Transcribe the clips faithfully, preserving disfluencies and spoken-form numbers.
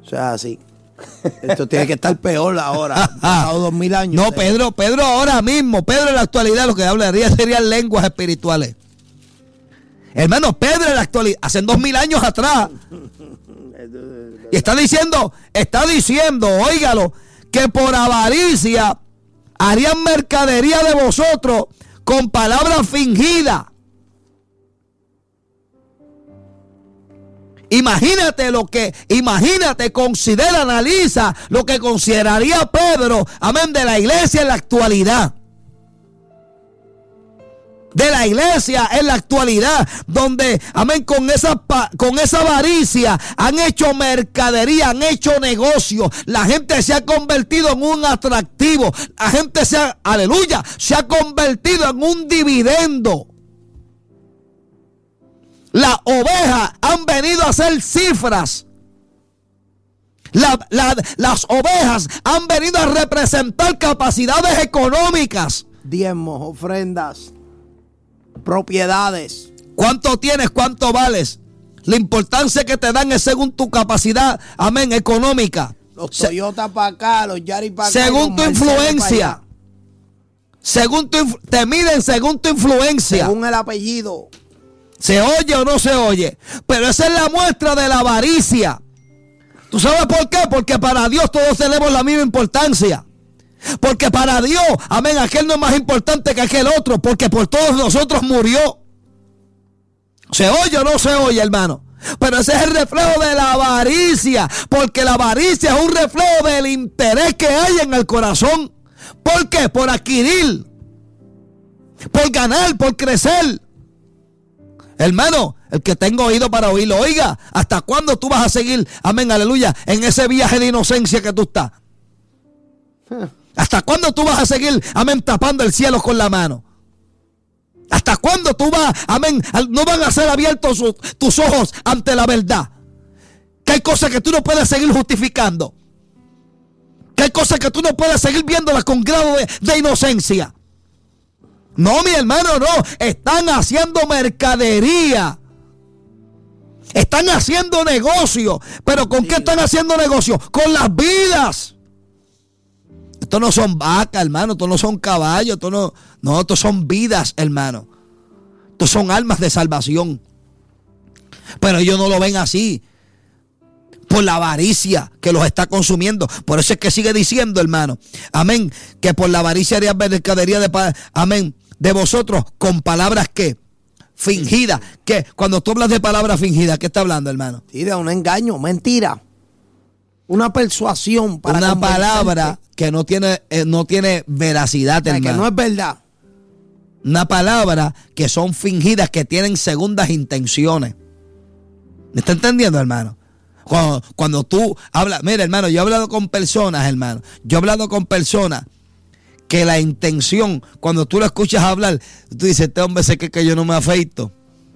O sea, así. Esto tiene que estar peor ahora. Pasado dos mil años. No, Pedro, Pedro ahora mismo, Pedro en la actualidad lo que hablaría serían lenguas espirituales. Hermano, Pedro en la actualidad, hace dos mil años atrás. Y está diciendo, está diciendo, óigalo, que por avaricia harían mercadería de vosotros con palabras fingidas. Imagínate lo que, imagínate, considera, analiza lo que consideraría Pedro, amén, de la iglesia en la actualidad. De la iglesia en la actualidad, donde, amén, con esa, con esa avaricia han hecho mercadería, han hecho negocio. La gente se ha convertido en un atractivo. La gente se ha, aleluya, se ha convertido en un dividendo. Las ovejas han venido a hacer cifras. La, la, las ovejas han venido a representar capacidades económicas. Diezmos, ofrendas, propiedades. ¿Cuánto tienes? ¿Cuánto vales? La importancia que te dan es según tu capacidad, amén, económica. Los Toyota para acá, los Yaris para acá. Según tu influencia. Según tu, te miden según tu influencia. Según el apellido. ¿Se oye o no se oye? Pero esa es la muestra de la avaricia. ¿Tú sabes por qué? Porque para Dios todos tenemos la misma importancia. Porque para Dios, amén, aquel no es más importante que aquel otro. Porque por todos nosotros murió. ¿Se oye o no se oye, hermano? Pero ese es el reflejo de la avaricia. Porque la avaricia es un reflejo del interés que hay en el corazón. ¿Por qué? Por adquirir. Por ganar, por crecer. Hermano, el que tenga oído para oírlo, oiga, ¿hasta cuándo tú vas a seguir, amén, aleluya, en ese viaje de inocencia que tú estás? ¿Hasta cuándo tú vas a seguir, amén, tapando el cielo con la mano? ¿Hasta cuándo tú vas, amén, no van a ser abiertos su, tus ojos ante la verdad? Que hay cosas que tú no puedes seguir justificando. Que hay cosas que tú no puedes seguir viéndolas con grado de, de inocencia. No, mi hermano, no. Están haciendo mercadería. Están haciendo negocio. ¿Pero con sí. qué están haciendo negocio? Con las vidas. Esto no son vacas, hermano. Esto no son caballos. Esto no, no, esto son vidas, hermano. Esto son almas de salvación. Pero ellos no lo ven así. Por la avaricia que los está consumiendo. Por eso es que sigue diciendo, hermano. Amén. Que por la avaricia haría mercadería de paz. Amén. De vosotros con palabras que fingidas. Que cuando tú hablas de palabras fingidas, ¿qué está hablando, hermano? Tira un engaño, mentira. Una persuasión para una palabra que no tiene, eh, no tiene veracidad, o sea, hermano. Que no es verdad. Una palabra que son fingidas, que tienen segundas intenciones. ¿Me está entendiendo, hermano? Cuando, cuando tú hablas, mira, hermano, yo he hablado con personas, hermano. Yo he hablado con personas que la intención, cuando tú lo escuchas hablar, tú dices, este hombre sé que, que yo no me afeito.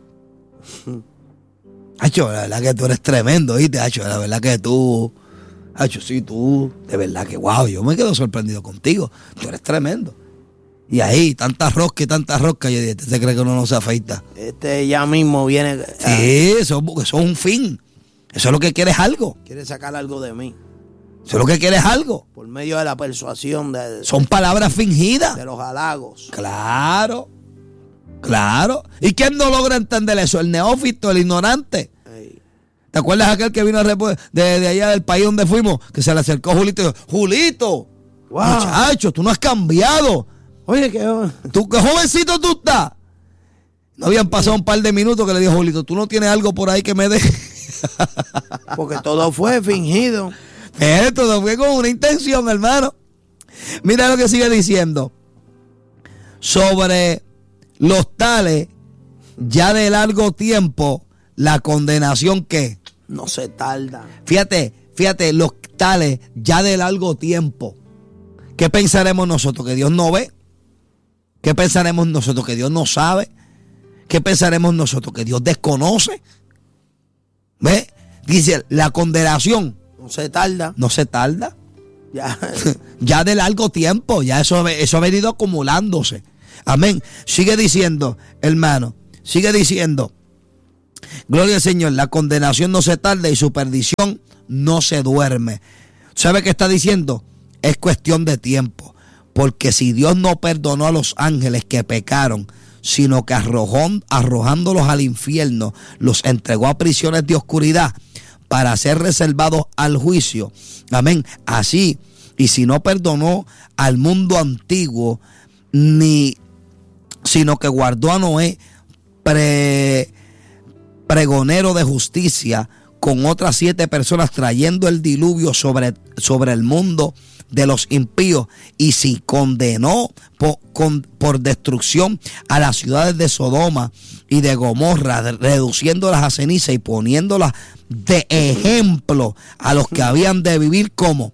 Hacho, la verdad que tú eres tremendo, ¿viste? Hacho, la verdad que tú, Hacho, sí, tú, de verdad que wow, yo me quedo sorprendido contigo. Tú eres tremendo. Y ahí, tanta rosca y tanta rosca, yo dije, ¿este se cree que uno no se afeita? Este ya mismo viene. Sí, eso, eso es un fin. Eso es lo que quieres, algo. Quiere sacar algo de mí. Eso es lo que quieres, algo. Por medio de la persuasión. De, Son palabras fingidas. De los halagos. Claro. Claro. ¿Y quién no logra entender eso? El neófito, el ignorante. Hey. ¿Te acuerdas aquel que vino de, de allá del país donde fuimos? Que se le acercó Julito y dijo, Julito, wow. Muchacho, tú no has cambiado. Oye, qué, ¿Tú, qué jovencito tú estás? No habían pasado un par de minutos que le dijo Julito, ¿tú no tienes algo por ahí que me dé? Porque todo fue fingido. Eh, todo fue con una intención, hermano. Mira lo que sigue diciendo. Sobre los tales, ya de largo tiempo, la condenación que no se tarda. Fíjate, fíjate, los tales, ya de largo tiempo. ¿Qué pensaremos nosotros? ¿Que Dios no ve? ¿Qué pensaremos nosotros? ¿Que Dios no sabe? ¿Qué pensaremos nosotros? ¿Que Dios desconoce? ¿Ve? Dice, la condenación no se tarda. No se tarda. Ya, ya de largo tiempo. Ya eso, eso ha venido acumulándose. Amén. Sigue diciendo, hermano. Sigue diciendo. Gloria al Señor. La condenación no se tarda y su perdición no se duerme. ¿Sabe qué está diciendo? Es cuestión de tiempo. Porque si Dios no perdonó a los ángeles que pecaron, sino que arrojó, arrojándolos al infierno, los entregó a prisiones de oscuridad para ser reservados al juicio. Amén. Así, y si no perdonó al mundo antiguo, ni, sino que guardó a Noé pre, pregonero de justicia con otras siete personas, trayendo el diluvio sobre, sobre el mundo de los impíos, y si condenó por, con, por destrucción a las ciudades de Sodoma y de Gomorra, reduciéndolas a ceniza y poniéndolas de ejemplo a los que habían de vivir como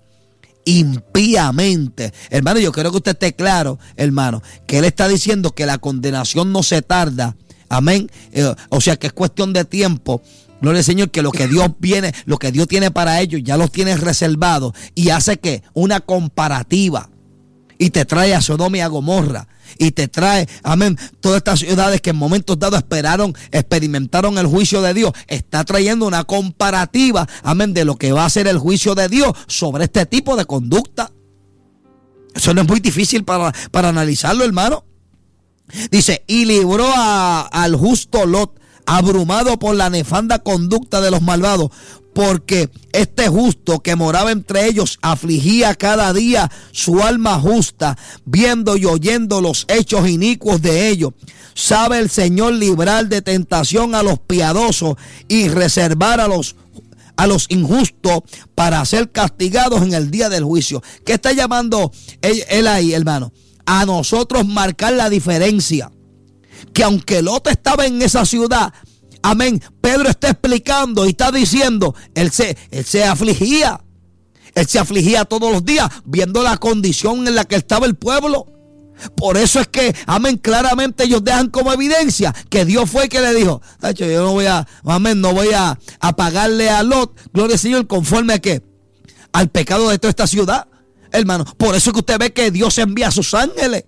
impíamente. Hermano, yo quiero que usted esté claro, hermano, que él está diciendo que la condenación no se tarda. Amén. Eh, o sea que es cuestión de tiempo. Gloria al Señor, que lo que Dios viene, lo que Dios tiene para ellos, ya los tiene reservados, y hace que una comparativa, y te trae a Sodoma y a Gomorra, y te trae, amén, todas estas ciudades que en momentos dados esperaron, experimentaron el juicio de Dios. Está trayendo una comparativa, amén, de lo que va a ser el juicio de Dios sobre este tipo de conducta. Eso no es muy difícil para, para analizarlo, hermano. Dice, y libró a, al justo Lot, abrumado por la nefanda conducta de los malvados, porque este justo que moraba entre ellos afligía cada día su alma justa, viendo y oyendo los hechos inicuos de ellos. Sabe el Señor librar de tentación a los piadosos y reservar a los a los injustos para ser castigados en el día del juicio. ¿Qué está llamando él, él ahí, hermano? A nosotros marcar la diferencia. Que aunque Lot estaba en esa ciudad, amén, Pedro está explicando y está diciendo, él se, él se afligía, él se afligía todos los días, viendo la condición en la que estaba el pueblo. Por eso es que, amén, claramente ellos dejan como evidencia que Dios fue el que le dijo, tacho, yo no voy a, amén, no voy a, a pagarle a Lot, gloria al Señor, conforme a qué, al pecado de toda esta ciudad, hermano. Por eso es que usted ve que Dios envía a sus ángeles,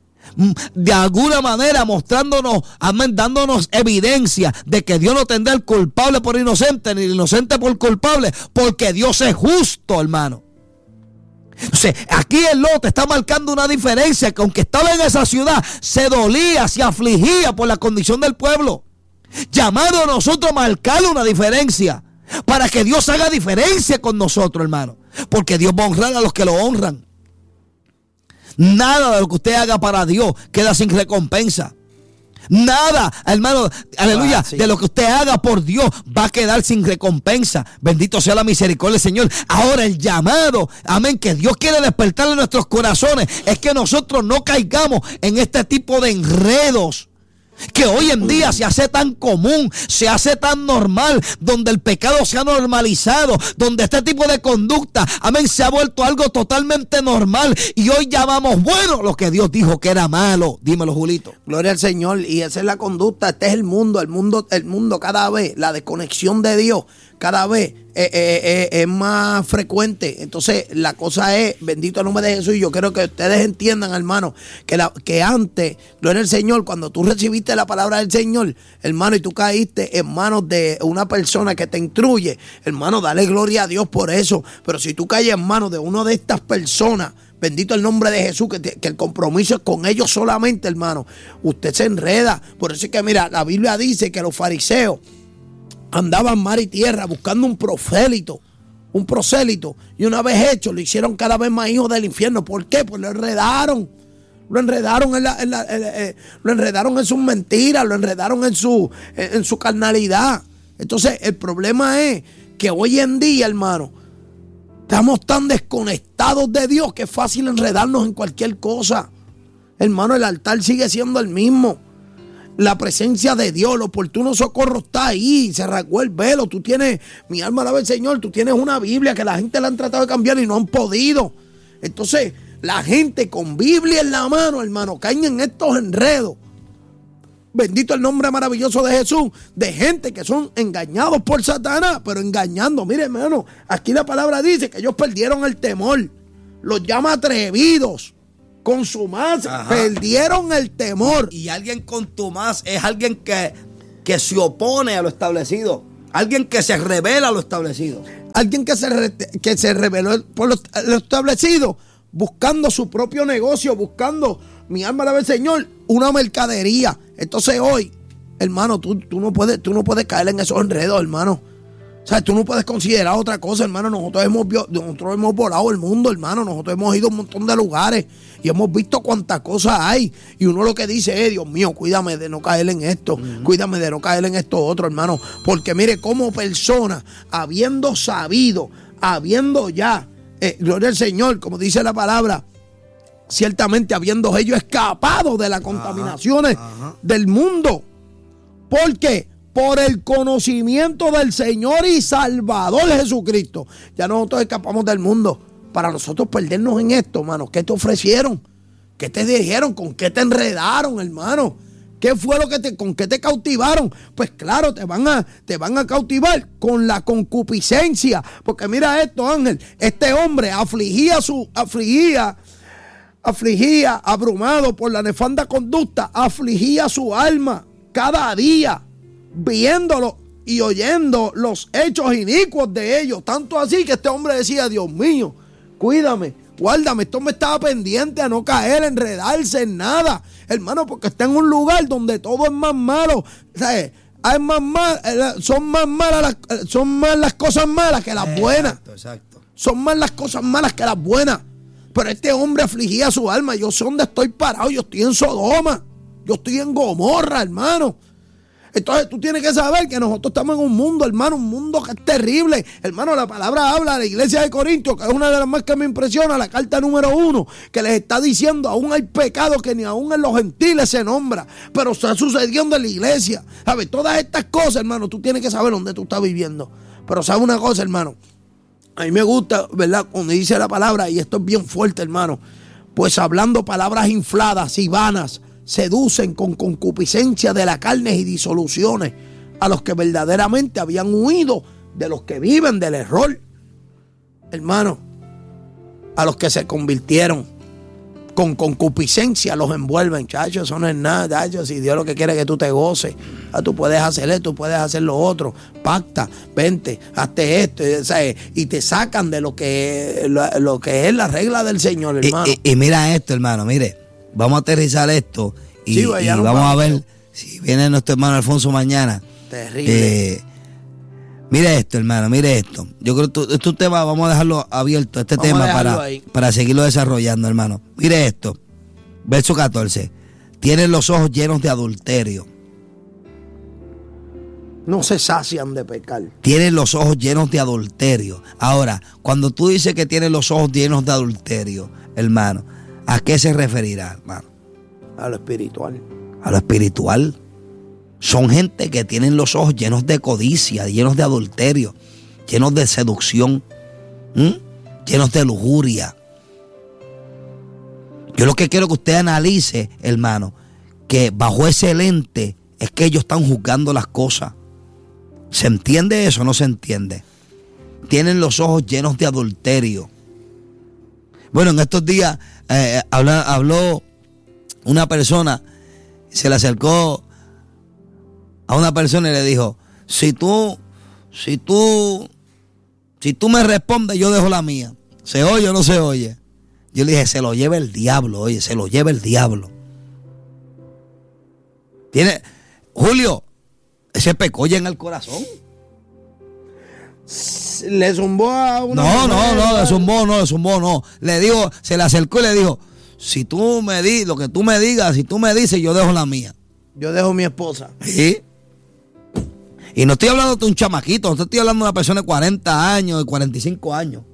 de alguna manera mostrándonos, amén, dándonos evidencia de que Dios no tendrá el culpable por inocente, ni el inocente por culpable, porque Dios es justo, hermano. Entonces, aquí el Lot está marcando una diferencia, que aunque estaba en esa ciudad, se dolía, se afligía por la condición del pueblo. Llamado a nosotros a marcar una diferencia, para que Dios haga diferencia con nosotros, hermano, porque Dios va a honrar a los que lo honran. Nada de lo que usted haga para Dios queda sin recompensa. Nada, hermano, aleluya, ah, sí. de lo que usted haga por Dios va a quedar sin recompensa. Bendito sea la misericordia del Señor. Ahora el llamado, amén, que Dios quiere despertar en nuestros corazones, es que nosotros no caigamos en este tipo de enredos que hoy en día se hace tan común, se hace tan normal, donde el pecado se ha normalizado, donde este tipo de conducta, amén, se ha vuelto algo totalmente normal, y hoy llamamos bueno lo que Dios dijo que era malo. Dímelo, Julito. Gloria al Señor. Y esa es la conducta. Este es el mundo, el mundo, el mundo cada vez, la desconexión de Dios cada vez eh, eh, eh, es más frecuente. Entonces la cosa es, bendito el nombre de Jesús, y yo quiero que ustedes entiendan, hermano, que, la, que antes, gloria al Señor, cuando tú recibiste la palabra del Señor, hermano, y tú caíste en manos de una persona que te instruye, hermano, dale gloria a Dios por eso. Pero si tú caes en manos de una de estas personas, bendito el nombre de Jesús, que, te, que el compromiso es con ellos solamente, hermano, usted se enreda. Por eso es que, mira, la Biblia dice que los fariseos andaban mar y tierra buscando un prosélito, un prosélito, y una vez hecho, lo hicieron cada vez más hijos del infierno. ¿Por qué? Pues lo enredaron, lo enredaron en, la, en, la, en, en, lo enredaron en sus mentiras, lo enredaron en su, en, en su carnalidad. Entonces, el problema es que hoy en día, hermano, estamos tan desconectados de Dios que es fácil enredarnos en cualquier cosa. Hermano, el altar sigue siendo el mismo. La presencia de Dios, el oportuno socorro está ahí, se rasgó el velo. Tú tienes, mi alma alaba al Señor, tú tienes una Biblia que la gente la han tratado de cambiar y no han podido. Entonces, la gente con Biblia en la mano, hermano, caen en estos enredos. Bendito el nombre maravilloso de Jesús, de gente que son engañados por Satanás, pero engañando. Mire, hermano, aquí la palabra dice que ellos perdieron el temor. Los llama atrevidos. Contumaz, perdieron el temor. Y alguien contumaz es alguien que que se opone a lo establecido. Alguien que se revela a lo establecido. Alguien que se, re, que se rebeló por lo, lo establecido, buscando su propio negocio, buscando, mi alma la ve el Señor, una mercadería. Entonces hoy, hermano, tú, tú, no puedes, tú no puedes caer en esos enredos, hermano. O sea, tú no puedes considerar otra cosa, hermano. Nosotros hemos, nosotros hemos volado el mundo, hermano. Nosotros hemos ido a un montón de lugares y hemos visto cuántas cosas hay. Y uno lo que dice es, Dios mío, cuídame de no caer en esto. Uh-huh. Cuídame de no caer en esto otro, hermano. Porque mire, como persona, habiendo sabido, habiendo ya, eh, gloria al Señor, como dice la palabra, ciertamente habiendo ellos escapado de las contaminaciones uh-huh. Uh-huh. del mundo. ¿Por qué? Por el conocimiento del Señor y Salvador Jesucristo. Ya nosotros escapamos del mundo. Para nosotros perdernos en esto, hermano. ¿Qué te ofrecieron? ¿Qué te dijeron? ¿Con qué te enredaron, hermano? ¿Qué fue lo que te, con qué te cautivaron? Pues claro, te van a, te van a cautivar con la concupiscencia. Porque mira esto, Ángel. Este hombre afligía su, afligía, afligía, abrumado por la nefanda conducta, afligía su alma cada día, viéndolo y oyendo los hechos inicuos de ellos. Tanto así que este hombre decía, Dios mío, cuídame, guárdame. Esto me estaba pendiente a no caer, enredarse en nada, hermano, porque está en un lugar donde todo es más malo. O sea, hay más mal, son más malas las, son más las cosas malas que las exacto, buenas. Exacto. Son más las cosas malas que las buenas. Pero este hombre afligía su alma. Yo sé dónde estoy parado. Yo estoy en Sodoma. Yo estoy en Gomorra, hermano. Entonces tú tienes que saber que nosotros estamos en un mundo, hermano, un mundo que es terrible. Hermano, la palabra habla de la iglesia de Corintios, que es una de las más que me impresiona, la carta número uno, que les está diciendo, aún hay pecado que ni aún en los gentiles se nombra, pero está sucediendo en la iglesia. ¿Sabes? Todas estas cosas, hermano, tú tienes que saber dónde tú estás viviendo. Pero ¿sabes una cosa, hermano? A mí me gusta, ¿verdad? Cuando dice la palabra, y esto es bien fuerte, hermano, pues hablando palabras infladas y vanas, seducen con concupiscencia de la carne y disoluciones a los que verdaderamente habían huido de los que viven del error. Hermano, a los que se convirtieron con concupiscencia los envuelven. Chacho, eso no es nada, chacho. Si Dios lo que quiere es que tú te goces, ah, tú puedes hacer esto, tú puedes hacer lo otro, pacta, vente, hazte esto, ¿sabes? Y te sacan de lo que, lo, lo que es la regla del Señor, hermano. Y, y, y mira esto, hermano, mire. Vamos a aterrizar esto y, sí, y vamos a ver si viene nuestro hermano Alfonso mañana. Terrible. Eh, mire esto, hermano, mire esto. Yo creo que este tema vamos a dejarlo abierto, este vamos tema para, para seguirlo desarrollando, hermano. Mire esto, verso catorce. Tienen los ojos llenos de adulterio. No se sacian de pecar. Tienen los ojos llenos de adulterio. Ahora, cuando tú dices que tienen los ojos llenos de adulterio, hermano, ¿a qué se referirá, hermano? A lo espiritual. A lo espiritual. Son gente que tienen los ojos llenos de codicia, llenos de adulterio, llenos de seducción, ¿m? llenos de lujuria. Yo lo que quiero que usted analice, hermano, que bajo ese lente es que ellos están juzgando las cosas. ¿Se entiende eso o no se entiende? Tienen los ojos llenos de adulterio. Bueno, en estos días eh, habló, habló una persona, se le acercó a una persona y le dijo, si tú, si tú, si tú me respondes, yo dejo la mía. ¿Se oye o no se oye? Yo le dije, se lo lleva el diablo, oye, se lo lleva el diablo. Tiene, Julio, ese pecolla en el corazón. Le zumbó a una No, no, no, le zumbó, no, le zumbó, no. Le dijo, se le acercó y le dijo, si tú me di, lo que tú me digas, si tú me dices, yo dejo la mía. Yo dejo mi esposa. Sí. Y no estoy hablando de un chamaquito, no estoy hablando de una persona de cuarenta años, de cuarenta y cinco años.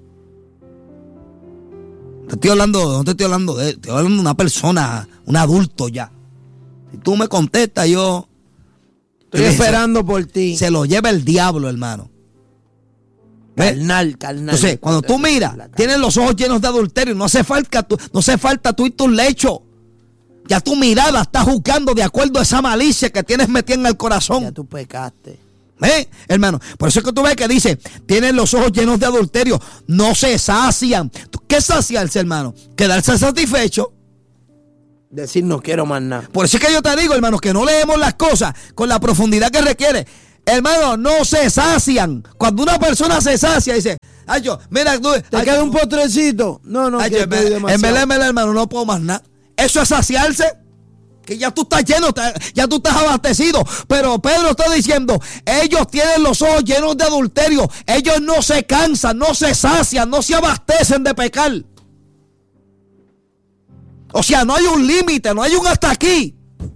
No estoy hablando, no te estoy hablando de, estoy hablando de una persona, un adulto ya. Si tú me contestas, yo estoy esperando por ti. Se lo lleva el diablo, hermano. Carnal, carnal. Entonces, cuando tú miras, tienes los ojos llenos de adulterio, no hace falta tú, no hace falta tú y tus lechos. Ya tu mirada está juzgando de acuerdo a esa malicia que tienes metida en el corazón. Ya tú pecaste. ¿Eh? Hermano, por eso es que tú ves que dice, tienen los ojos llenos de adulterio, no se sacian. ¿Qué es saciarse, hermano? Quedarse satisfecho. Decir no quiero más nada. Por eso es que yo te digo, hermanos, que no leemos las cosas con la profundidad que requiere. Hermano, no se sacian. Cuando una persona se sacia, dice, ay, yo, mira, tú, ¿te ay, queda yo, un postrecito? No, no, ay, que yo, en verdad, en verdad, en verdad, hermano, no puedo más nada. Eso es saciarse. Que ya tú estás lleno, ya tú estás abastecido. Pero Pedro está diciendo, ellos tienen los ojos llenos de adulterio. Ellos no se cansan, no se sacian, no se abastecen de pecar. O sea, no hay un límite, no hay un hasta aquí.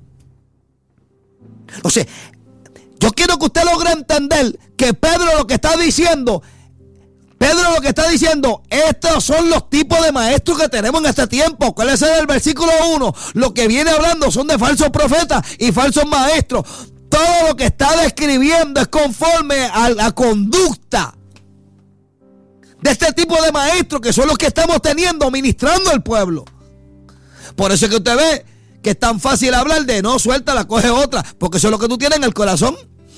O sea, yo quiero que usted logre entender que Pedro lo que está diciendo, Pedro lo que está diciendo, estos son los tipos de maestros que tenemos en este tiempo. ¿Cuál es el versículo uno? Lo que viene hablando son de falsos profetas y falsos maestros. Todo lo que está describiendo es conforme a la conducta de este tipo de maestros que son los que estamos teniendo ministrando al pueblo. Por eso es que usted ve que es tan fácil hablar de no, suelta, coge otra, porque eso es lo que tú tienes en el corazón.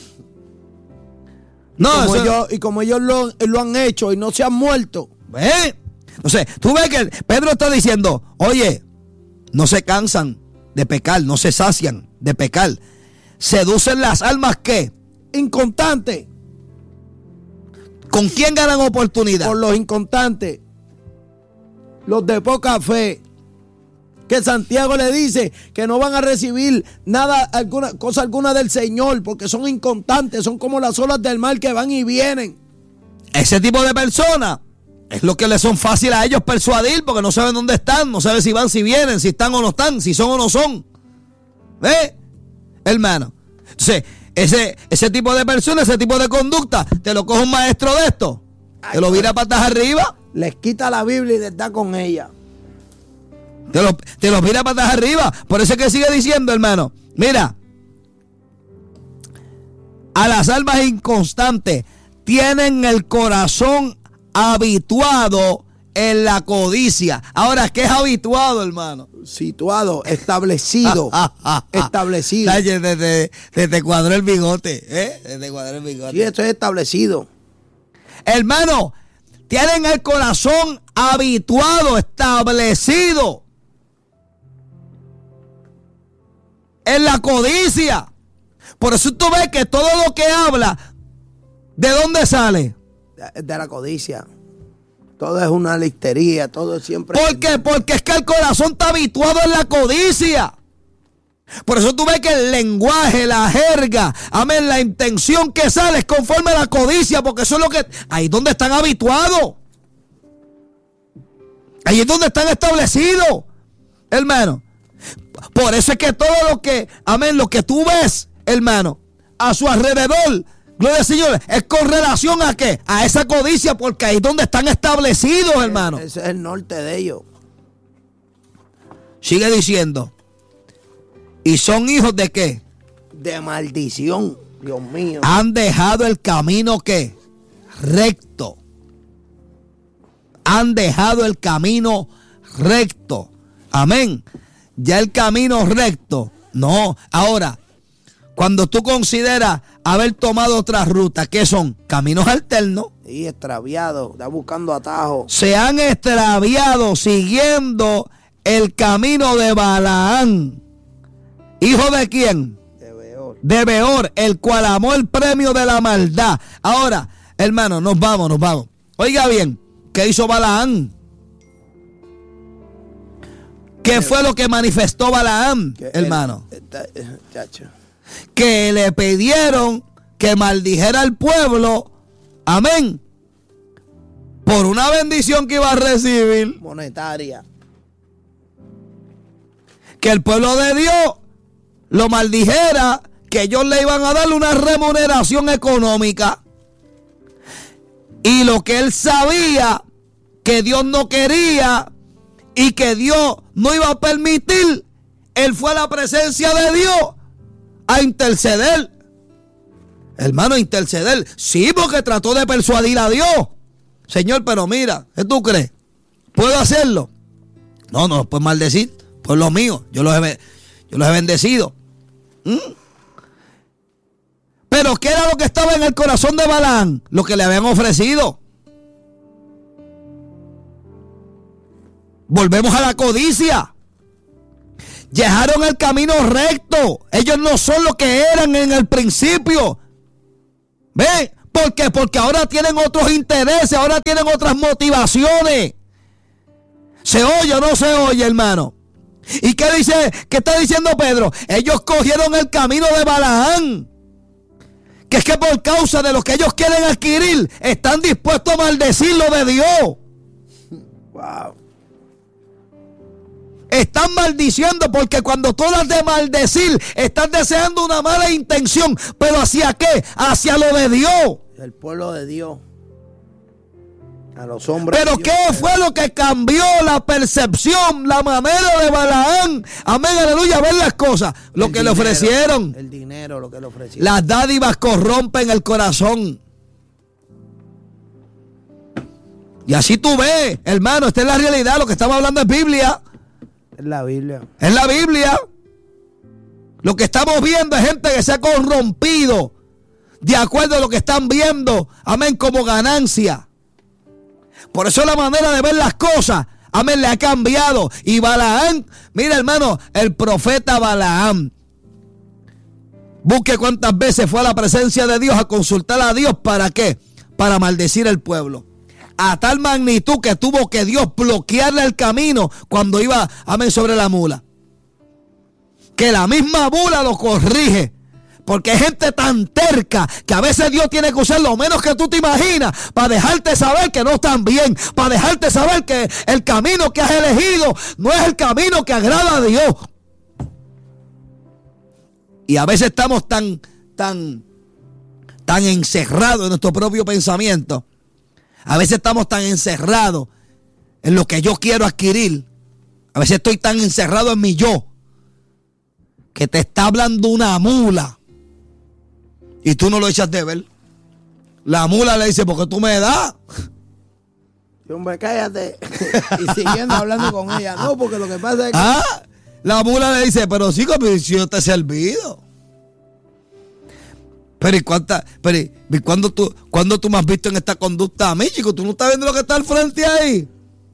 No, como eso, ellos, y como ellos lo, lo han hecho y no se han muerto. ¿eh? Entonces, tú ves que Pedro está diciendo, oye, no se cansan de pecar, no se sacian de pecar. Seducen las almas, ¿qué? Inconstantes. ¿Con quién ganan oportunidad? Por los inconstantes. Los de poca fe. Que Santiago le dice que no van a recibir nada, alguna cosa alguna del Señor, porque son inconstantes, son como las olas del mar que van y vienen. Ese tipo de personas es lo que les son fácil a ellos persuadir, porque no saben dónde están, no saben si van, si vienen, si están o no están, si son o no son. ¿Ves, hermano? Entonces, ese, ese tipo de personas, ese tipo de conducta, te lo coge un maestro de esto, te lo vira patas arriba. Les quita la Biblia y les da con ella. Te lo, te lo mira patas arriba. Por eso es que sigue diciendo, hermano. Mira, a las almas inconstantes tienen el corazón habituado en la codicia. Ahora, ¿qué es habituado, hermano? Situado, establecido. establecido. Te, te, te, te, te cuadró el bigote, ¿eh? Te, te cuadró el bigote. Sí, esto es establecido. Hermano, tienen el corazón habituado, establecido en la codicia. Por eso tú ves que todo lo que habla, ¿de dónde sale? De, de la codicia. Todo es una listería, todo siempre. ¿Por qué? Porque es que el corazón está habituado en la codicia. Por eso tú ves que el lenguaje, la jerga, amén, la intención que sale es conforme a la codicia, porque eso es lo que, ahí es donde están habituados. Ahí es donde están establecidos, hermano. Por eso es que todo lo que, amén, lo que tú ves, hermano, a su alrededor, gloria al Señor, es con relación a qué, a esa codicia, porque ahí es donde están establecidos, hermano. Ese es el norte de ellos. Sigue diciendo, ¿y son hijos de qué? De maldición, Dios mío. Han dejado el camino ¿qué? Recto. Han dejado el camino recto. Amén. Ya el camino recto. No. Ahora, cuando tú consideras haber tomado otras rutas, ¿qué son? Caminos alternos. Y extraviado, está buscando atajos. Se han extraviado siguiendo el camino de Balaán. ¿Hijo de quién? De Beor. De Beor, el cual amó el premio de la maldad. Ahora, hermano, nos vamos, nos vamos. Oiga bien, ¿qué hizo Balaán? ¿Qué fue lo que manifestó Balaam, hermano? El, el, chacho. Que le pidieron que maldijera al pueblo, amén, por una bendición que iba a recibir. Monetaria. Que el pueblo de Dios lo maldijera, que ellos le iban a dar una remuneración económica. Y lo que él sabía que Dios no quería y que Dios no iba a permitir, él fue a la presencia de Dios a interceder. Hermano, interceder. Sí, porque trató de persuadir a Dios. Señor, pero mira, ¿qué tú crees? ¿Puedo hacerlo? No, no los puedes maldecir. Pues lo mío, yo los he, yo los he bendecido. ¿Mm? Pero ¿qué era lo que estaba en el corazón de Balaam? Lo que le habían ofrecido. Volvemos a la codicia. dejaron el camino recto. Ellos no son lo que eran en el principio. ¿Ve? ¿Por qué? Porque ahora tienen otros intereses, ahora tienen otras motivaciones. ¿Se oye o no se oye, hermano? ¿Y qué dice? ¿Qué está diciendo Pedro? Ellos cogieron el camino de Balaam. Que es que por causa de lo que ellos quieren adquirir, están dispuestos a maldecir lo de Dios. Wow. Están maldiciendo porque cuando tú hablas de maldecir, estás deseando una mala intención. ¿Pero hacia qué? Hacia lo de Dios. El pueblo de Dios. A los hombres. Pero ¿qué fue lo que cambió la percepción, la manera de Balaam? Amén, aleluya, ver las cosas. Lo que le ofrecieron. El dinero, lo que le ofrecieron. Las dádivas corrompen el corazón. Y así tú ves, hermano, esta es la realidad. Lo que estamos hablando es Biblia. Es la Biblia. Es la Biblia. Lo que estamos viendo es gente que se ha corrompido de acuerdo a lo que están viendo, amén, como ganancia. Por eso la manera de ver las cosas, amén, le ha cambiado. Y Balaam, mira hermano, el profeta Balaam, busque cuántas veces fue a la presencia de Dios a consultar a Dios. ¿Para qué? Para maldecir el pueblo. A tal magnitud que tuvo que Dios bloquearle el camino cuando iba, amén, sobre la mula. Que la misma mula lo corrige. Porque hay gente tan terca que a veces Dios tiene que usar lo menos que tú te imaginas para dejarte saber que no están bien, para dejarte saber que el camino que has elegido no es el camino que agrada a Dios. Y a veces estamos tan, tan, tan encerrados en nuestro propio pensamiento. A veces estamos tan encerrados en lo que yo quiero adquirir. A veces estoy tan encerrado en mi yo que te está hablando una mula y tú no lo echas de ver. La mula le dice, porque tú me das. Y hombre, cállate. Y siguiendo hablando con ella. No, porque lo que pasa es que... Ah, la mula le dice, pero sí, como si yo te he servido. Pero ¿y cuánta? Pero ¿y cuándo tú, cuándo tú me has visto en esta conducta a mí, chico? ¿Tú no estás viendo lo que está al frente ahí?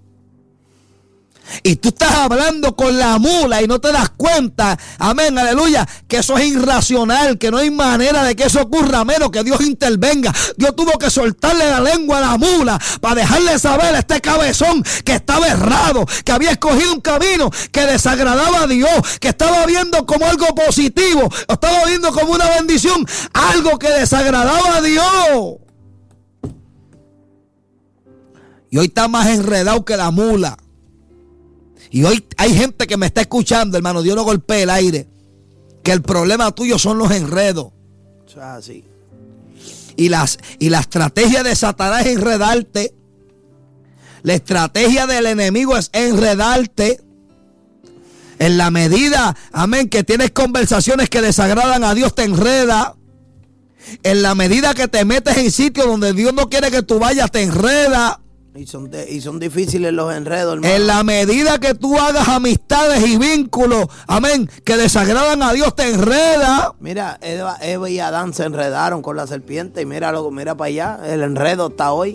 Y tú estás hablando con la mula y no te das cuenta, amén, aleluya, que eso es irracional, que no hay manera de que eso ocurra a menos que Dios intervenga. Dios tuvo que soltarle la lengua a la mula para dejarle saber a este cabezón que estaba errado, que había escogido un camino que desagradaba a Dios, que estaba viendo como algo positivo, o estaba viendo como una bendición, algo que desagradaba a Dios. Y hoy está más enredado que la mula. Y hoy hay gente que me está escuchando, hermano, Dios no golpea el aire, que el problema tuyo son los enredos. O sea, sí. Y, las, y la estrategia de Satanás es enredarte. La estrategia del enemigo es enredarte. En la medida, amén, que tienes conversaciones que desagradan a Dios, te enreda. En la medida que te metes en sitios donde Dios no quiere que tú vayas, te enreda. Y son, de, y son difíciles los enredos, hermano. En la medida que tú hagas amistades y vínculos, amén, que desagradan a Dios, te enreda. Mira, Eva, Eva y Adán se enredaron con la serpiente y mira, mira para allá, el enredo está hoy.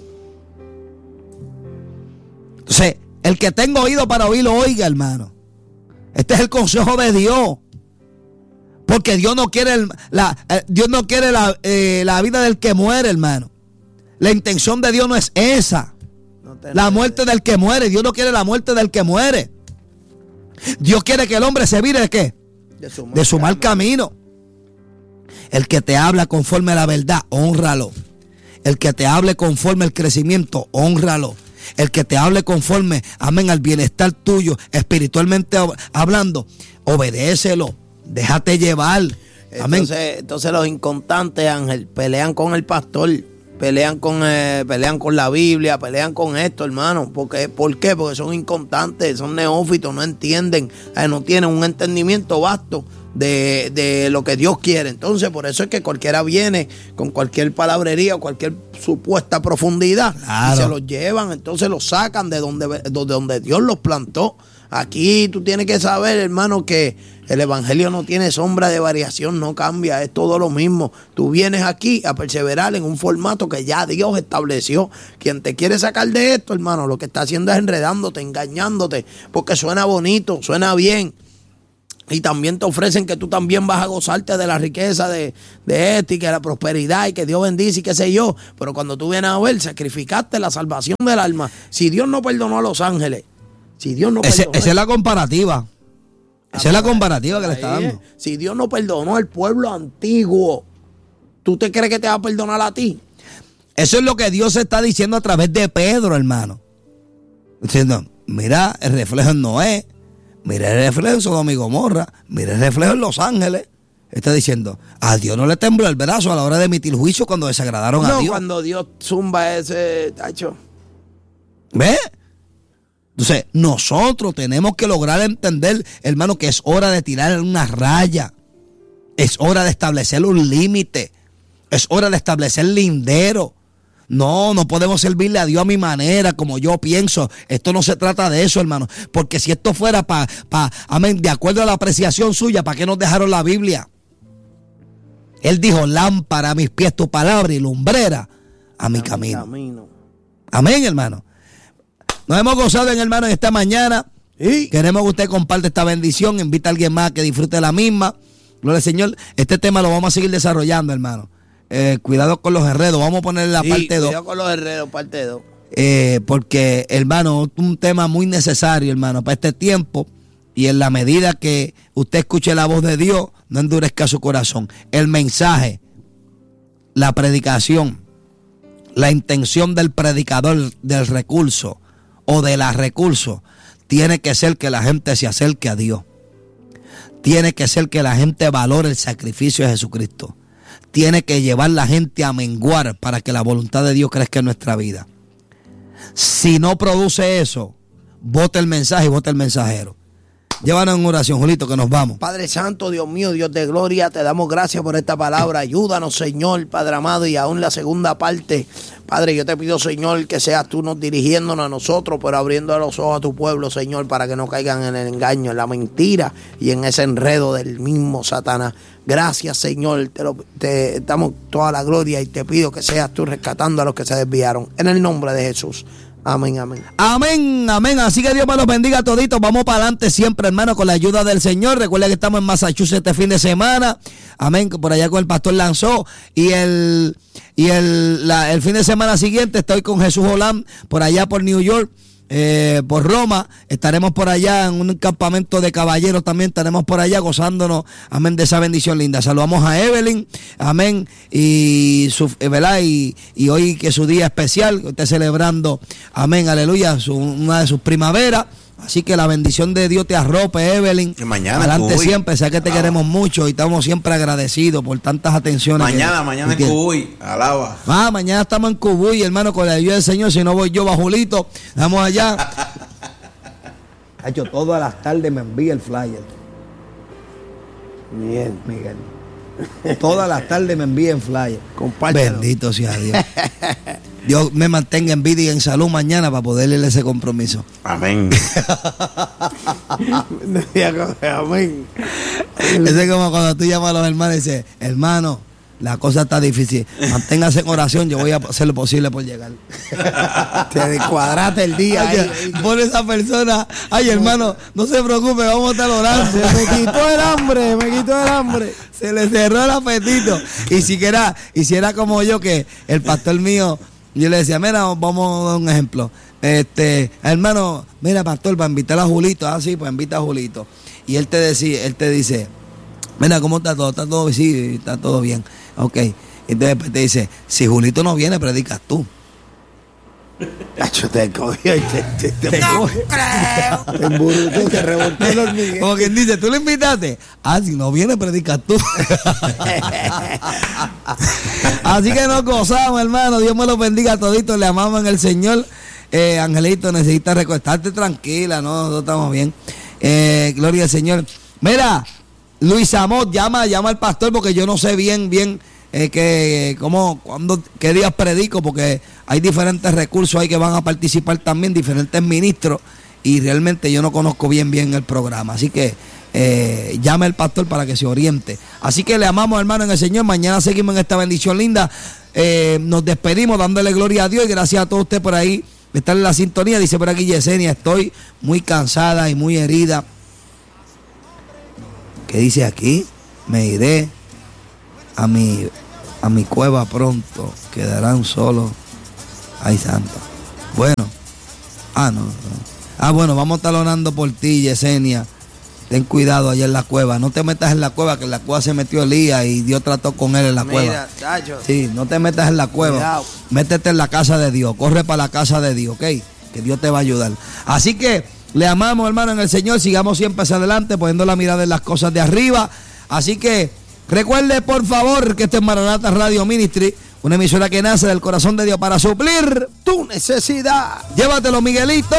Entonces, el que tenga oído para oírlo, oiga, hermano. Este es el consejo de Dios. Porque Dios no quiere, el, la, eh, Dios no quiere la, eh, la vida del que muere, hermano. La intención de Dios no es esa. La muerte del que muere. Dios no quiere la muerte del que muere. Dios quiere que el hombre se vire de qué? De su mal, de su mal camino. El que te habla conforme a la verdad, hónralo. El que te hable conforme al crecimiento, hónralo. El que te hable conforme, amén, al bienestar tuyo, espiritualmente hablando, obedécelo. Déjate llevar. Amén. Entonces, entonces los inconstantes, Ángel, pelean con el pastor. Pelean con eh, pelean con la Biblia, pelean con esto, hermano. Porque, ¿por qué? Porque son inconstantes, son neófitos, no entienden, eh, no tienen un entendimiento vasto de, de lo que Dios quiere. Entonces, por eso es que cualquiera viene con cualquier palabrería o cualquier supuesta profundidad, claro, y se los llevan, entonces los sacan de donde, de donde Dios los plantó. Aquí tú tienes que saber, hermano, que el evangelio no tiene sombra de variación, no cambia, es todo lo mismo. Tú vienes aquí a perseverar en un formato que ya Dios estableció. Quien te quiere sacar de esto, hermano, lo que está haciendo es enredándote, engañándote, porque suena bonito, suena bien. Y también te ofrecen que tú también vas a gozarte de la riqueza de, de esto y que la prosperidad y que Dios bendice y qué sé yo. Pero cuando tú vienes a ver, sacrificaste la salvación del alma. Si Dios no perdonó a los ángeles, si Dios no Ese, perdonó... Esa es la comparativa. Esa es la comparativa que le está dando. Si Dios no perdonó al pueblo antiguo, ¿tú te crees que te va a perdonar a ti? Eso es lo que Dios está diciendo a través de Pedro, hermano. Diciendo, mira el reflejo en Noé. Mira el reflejo en Sodoma y Gomorra. Mira el reflejo en Los Ángeles. Está diciendo, a Dios no le tembló el brazo a la hora de emitir juicio cuando desagradaron no, a Dios. Cuando Dios zumba ese tacho. ¿Ve? Entonces, nosotros tenemos que lograr entender, hermano, que es hora de tirar una raya. Es hora de establecer un límite. Es hora de establecer lindero. No, no podemos servirle a Dios a mi manera, como yo pienso. Esto no se trata de eso, hermano. Porque si esto fuera para, pa, amén, de acuerdo a la apreciación suya, ¿para qué nos dejaron la Biblia? Él dijo, lámpara a mis pies tu palabra y lumbrera a mi, a camino. mi camino. Amén, hermano. Nos hemos gozado, en hermano, en esta mañana. ¿Sí? Queremos que usted comparte esta bendición, invita a alguien más que disfrute la misma. Gloria al Señor. Este tema lo vamos a seguir desarrollando, hermano. Eh, cuidado con los enredos, vamos a poner la sí, parte dos. Cuidado con los enredos, parte dos. Eh, porque, hermano, un tema muy necesario, hermano, para este tiempo. Y en la medida que usted escuche la voz de Dios, no endurezca su corazón. El mensaje, la predicación, la intención del predicador del recurso o de la recurso, tiene que ser que la gente se acerque a Dios. Tiene que ser que la gente valore el sacrificio de Jesucristo. Tiene que llevar la gente a menguar para que la voluntad de Dios crezca en nuestra vida. Si no produce eso, vote el mensaje y vote el mensajero. Llévanos en oración, Julito, que nos vamos. Padre Santo, Dios mío, Dios de gloria, te damos gracias por esta palabra. Ayúdanos, Señor, Padre amado, y aún la segunda parte. Padre, yo te pido, Señor, que seas tú nos dirigiéndonos a nosotros, pero abriendo los ojos a tu pueblo, Señor, para que no caigan en el engaño, en la mentira y en ese enredo del mismo Satanás. Gracias, Señor, te, lo, te damos toda la gloria y te pido que seas tú rescatando a los que se desviaron. En el nombre de Jesús. Amén, amén. Amén, amén. Así que Dios me los bendiga a toditos. Vamos para adelante siempre, hermano, con la ayuda del Señor. Recuerda que estamos en Massachusetts este fin de semana. Amén, por allá con el pastor Lanzó. Y el, y el, la, el fin de semana siguiente estoy con Jesús Holland por allá por New York. Eh, por Roma, estaremos por allá en un campamento de caballeros también, estaremos por allá gozándonos, amén, de esa bendición linda. Saludamos a Evelyn, amén, y, su, ¿verdad? y, y hoy que es su día especial, que esté celebrando, amén, aleluya, su, una de sus primaveras. Así que la bendición de Dios te arrope, Evelyn. Y mañana adelante Cubuy. Siempre, sé que te Alaba. Queremos mucho y estamos siempre agradecidos por tantas atenciones. Mañana, que, mañana en Cubuy, alaba. Ah, mañana estamos en Cubuy, hermano, con la ayuda del Señor. Si no voy yo, va Julito. Vamos allá. Ha hecho todas las tardes me envía el flyer. Bien, Miguel. Todas las tardes me envía el flyer. Compártelo. Bendito sea Dios. Dios me mantenga en vida y en salud mañana para poder leer ese compromiso. Amén. Amén. Ese es como cuando tú llamas a los hermanos y dices, hermano, la cosa está difícil. Manténgase en oración, yo voy a hacer lo posible por llegar. Te descuadraste el día. Oye, ahí. por esa persona, ay hermano, no se preocupe, vamos a estar orando. Se me quitó el hambre, me quitó el hambre. Se le cerró el apetito. Y si era, y si era como yo, que el pastor mío, yo le decía, mira, vamos a dar un ejemplo. Este, hermano, mira, pastor, para invitar a Julito, ah, sí, pues invita a Julito. Y él te decía, él te dice, mira, ¿cómo está todo? ¿Está todo bien? Sí, está todo bien. Ok. Entonces después te dice, si Julito no viene, predicas tú. Nacho, te cogió y te, te, te, te No cogió. creo. Te emburutó, te revoltó el hormiguero. Como quien dice, ¿tú lo invitaste? Ah, si no viene, predicas tú. Así que nos gozamos, hermano. Dios me los bendiga a toditos. Le amamos en el Señor. Eh, Angelito, necesitas recostarte tranquila, ¿no? Nosotros estamos bien. Eh, gloria al Señor. Mira, Luis Amot, llama, llama al pastor porque yo no sé bien, bien eh, que, cómo, cuándo, qué días predico, porque hay diferentes recursos ahí que van a participar también, diferentes ministros, y realmente yo no conozco bien, bien el programa. Así que eh, llame al pastor para que se oriente. Así que le amamos, hermano, en el Señor. Mañana seguimos en esta bendición linda. Eh, nos despedimos dándole gloria a Dios y gracias a todos ustedes por ahí estar en la sintonía. Dice por aquí Yesenia, estoy muy cansada y muy herida. ¿Qué dice aquí? Me iré a mi, a mi cueva pronto. Quedarán solos. Ay, santa. Bueno. Ah, no, no. Ah, bueno, vamos a estar orando por ti, Yesenia. Ten cuidado allá en la cueva. No te metas en la cueva, que en la cueva se metió Elías y Dios trató con él en la Mira, cueva. tacho. Sí, no te metas en la cueva. Cuidado. Métete en la casa de Dios. Corre para la casa de Dios, ¿ok? Que Dios te va a ayudar. Así que le amamos, hermano, en el Señor. Sigamos siempre hacia adelante, poniendo la mirada en las cosas de arriba. Así que recuerde, por favor, que este es Maranata Radio Ministry, una emisora que nace del corazón de Dios para suplir Tu necesidad. Llévatelo, Miguelito.